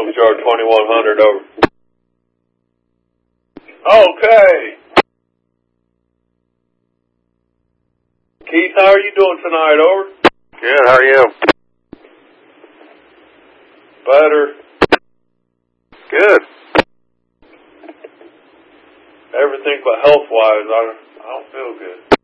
Gulf Shore 2100 over. Okay. Keith, how are you doing tonight, over? Good, how are you? Better. Good. Everything but health-wise, I don't feel good.